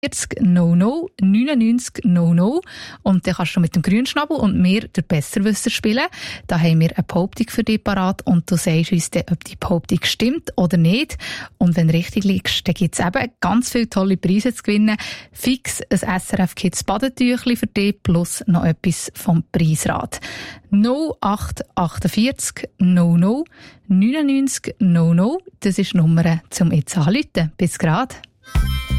00 99 00 und dann kannst du mit dem Grünschnabel und mir den Besserwisser spielen. Da haben wir eine Behauptung für dich parat und du sagst uns dann, ob die Behauptung stimmt oder nicht. Und wenn du richtig liegst, dann gibt es eben ganz viele tolle Preise zu gewinnen. Fix ein SRF Kids Badetüchli für dich plus noch etwas vom Preisrat. 0848 00 99 00, das ist die Nummer zum jetzt anrufen. Bis grad.